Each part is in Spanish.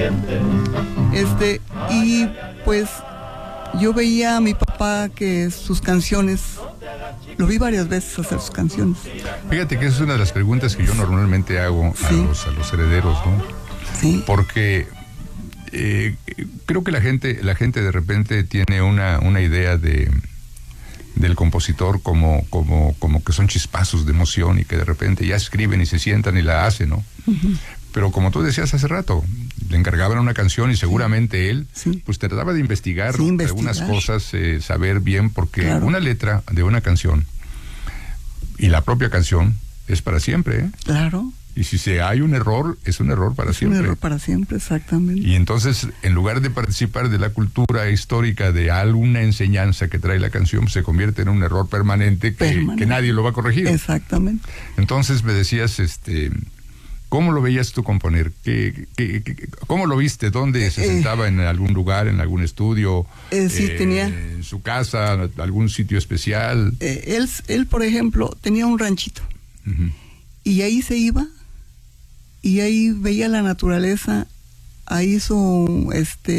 Y pues yo veía a mi papá que sus canciones, lo vi varias veces hacer sus canciones. Fíjate que esa es una de las preguntas que yo normalmente hago a los herederos, ¿no? Sí. Porque creo que la gente de repente tiene una idea del compositor como que son chispazos de emoción y que de repente ya escriben y se sientan y la hacen, ¿no? Uh-huh. Pero como tú decías hace rato, le encargaban una canción y seguramente él pues trataba de investigar algunas cosas, saber bien, porque una letra de una canción y la propia canción es para siempre, ¿eh? Claro. Y si hay un error, es un error para siempre. Un error para siempre, exactamente. Y entonces, en lugar de participar de la cultura histórica de alguna enseñanza que trae la canción, se convierte en un error permanente que nadie lo va a corregir. Exactamente. Entonces me decías, ¿cómo lo veías tú componer? ¿Cómo lo viste? ¿Dónde se sentaba? ¿En algún lugar, en algún estudio? Sí, tenía. ¿En su casa? ¿Algún sitio especial? Él, por ejemplo, tenía un ranchito. Uh-huh. Y ahí se iba. Y ahí veía la naturaleza. Ahí hizo un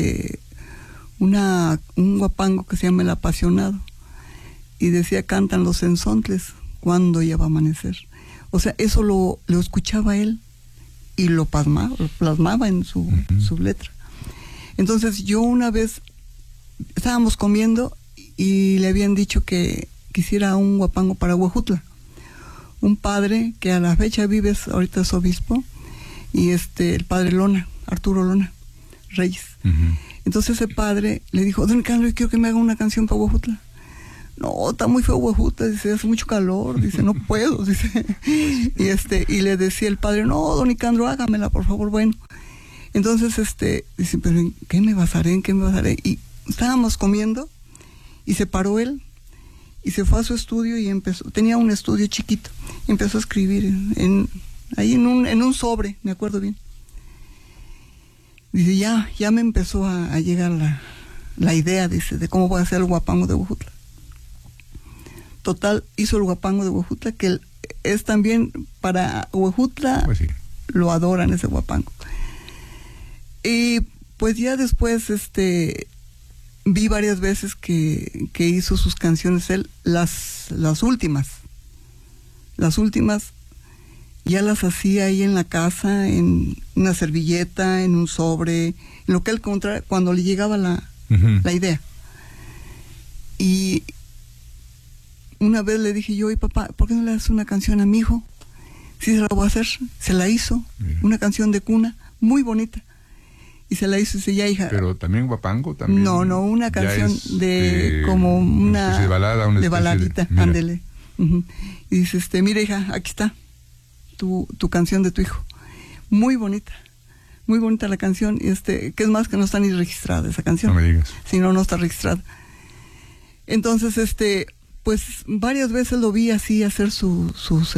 guapango que se llama El Apasionado. Y decía, cantan los cenzontles, ¿cuándo ya va a amanecer? O sea, eso lo escuchaba él y lo plasmaba en su letra. Entonces yo una vez estábamos comiendo y le habían dicho que quisiera un guapango para Huejutla. Un padre que a la fecha vive, ahorita es obispo, y el padre Lona, Arturo Lona Reyes. Uh-huh. Entonces ese padre le dijo, don Ricardo, yo quiero que me haga una canción para Huejutla. No, está muy feo Huejutla, dice, hace mucho calor, dice, no puedo, dice. Y le decía el padre, no, don Nicandro, hágamela, por favor, bueno. Entonces, dice, pero ¿en qué me basaré? ¿En qué me basaré? Y estábamos comiendo, y se paró él, y se fue a su estudio y empezó, tenía un estudio chiquito, y empezó a escribir ahí en un sobre, me acuerdo bien. Dice, ya me empezó a llegar la idea, dice, de cómo voy a hacer el guapango de Huejutla. Total, hizo el guapango de Huejutla, que es también para Huejutla, pues sí. Lo adoran ese guapango. Y pues ya después vi varias veces que hizo sus canciones él, las últimas ya las hacía ahí en la casa, en una servilleta, en un sobre, en lo que él encontraba cuando le llegaba la idea. Y una vez le dije yo, papá, ¿por qué no le haces una canción a mi hijo? Sí, se la voy a hacer. Se la hizo, una canción de cuna, muy bonita. Y se la hizo, dice, ya, hija. ¿Pero también guapango? También no, una canción de como una de balada, de baladita, ándele. Uh-huh. Y dice, mira, hija, aquí está tu canción de tu hijo. Muy bonita la canción. Y que es más que no está ni registrada esa canción. No me digas. Si no está registrada. Entonces, pues varias veces lo vi así hacer sus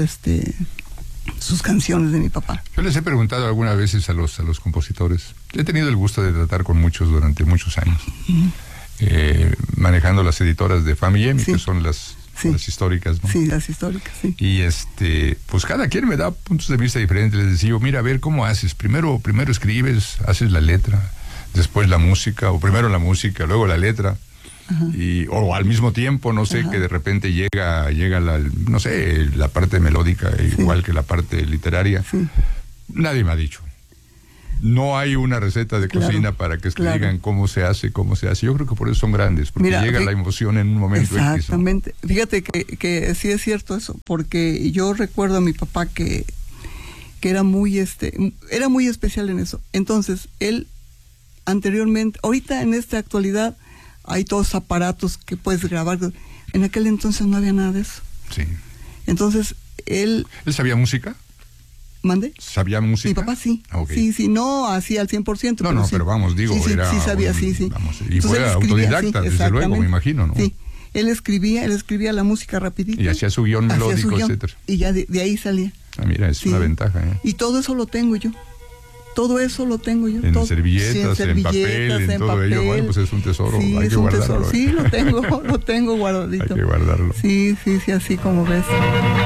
canciones de mi papá. Yo les he preguntado algunas veces a los compositores. He tenido el gusto de tratar con muchos durante muchos años, manejando las editoras de Family, que son las históricas, ¿no? Sí, las históricas, sí. Y pues cada quien me da puntos de vista diferentes. Les decía, mira, a ver, ¿cómo haces? Primero escribes, haces la letra, después la música, o primero la música, luego la letra. O al mismo tiempo, no sé, que de repente llega la parte melódica igual que la parte literaria. Sí. Nadie me ha dicho. No hay una receta de cocina para que digan cómo se hace. Yo creo que por eso son grandes, porque llega la emoción en un momento. Exactamente. X, ¿no? Fíjate que sí es cierto eso, porque yo recuerdo a mi papá que era muy especial en eso. Entonces, él anteriormente, ahorita en esta actualidad, hay todos aparatos que puedes grabar. En aquel entonces no había nada de eso. Sí. Entonces, ¿Él sabía música? ¿Mande? ¿Sabía música? Mi papá sí. Okay. Sí, no así al 100%. No, pero vamos, digo, sí, era... Sí, sabía, sí. Vamos, y fue autodidacta, desde luego, me imagino, ¿no? Sí. Él escribía la música rapidito. Y hacía su guión melódico, etcétera. Y ya de ahí salía. Mira, es una ventaja, ¿eh? Y todo eso lo tengo yo. En todo, servilletas, en papel, en todo ello. Bueno, pues es un tesoro, sí, hay que guardarlo. Sí, lo tengo guardadito. Hay que guardarlo. Sí, así como ves.